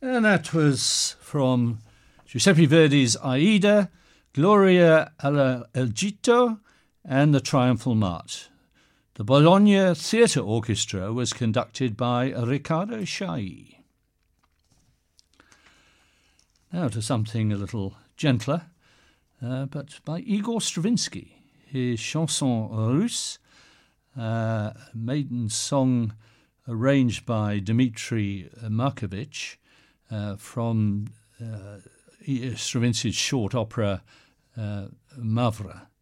And that was from Giuseppe Verdi's Aida, Gloria all'Egitto, and the Triumphal March. The Bologna Theatre Orchestra was conducted by Riccardo Chailly. Now to something a little gentler, but by Igor Stravinsky. His Chanson Russe, maiden song arranged by Dmitri Markovich, from Stravinsky's short opera Mavra.